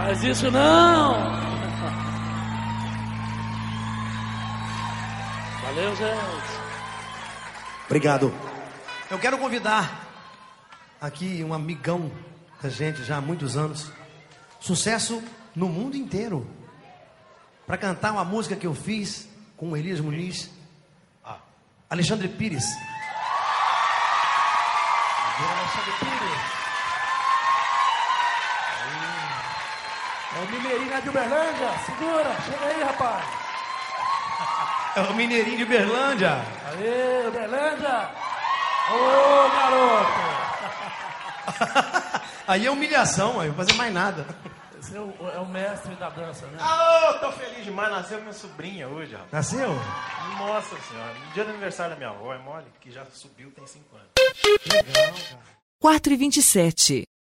Faz isso não! Valeu, gente. Obrigado. Eu quero convidar aqui um amigão da gente já há muitos anos. Sucesso no mundo inteiro. Para cantar uma música que eu fiz com o Elias Muniz. Alexandre Pires. Alexandre Pires. É o Mineirinho de Uberlândia. Segura, chega aí, rapaz. É o Mineirinho de Uberlândia. Aê, Uberlândia. Ô, garoto. Aí é humilhação, aí não vou fazer mais nada. Esse é o mestre da dança, né? Tô feliz demais. Nasceu minha sobrinha hoje, rapaz. Nasceu? Nossa senhora. No dia do aniversário da minha avó, é mole, que já subiu, tem 5 anos. Legal, cara. 4h27.